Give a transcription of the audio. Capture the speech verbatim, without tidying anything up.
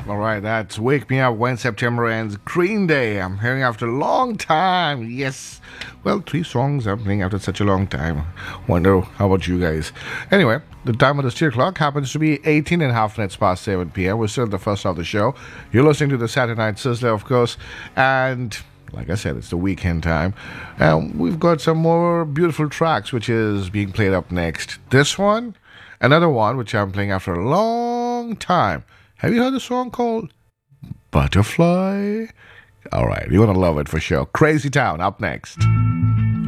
All right, that's Wake Me Up When September Ends. Green Day. I'm hearing after a long time. Yes. Well, three songs I'm playing after such a long time. Wonder how about you guys? Anyway, the time of the steel clock happens to be eighteen and a half minutes past seven p.m. We're still at the first half of the show. You're listening to the Saturday Night Sizzler, of course. And like I said, it's the weekend time. And we've got some more beautiful tracks, which is being played up next. This one, another one, which I'm playing after a long time. Have you heard the song called Butterfly? All right, you're going to love it for sure. Crazy Town up next.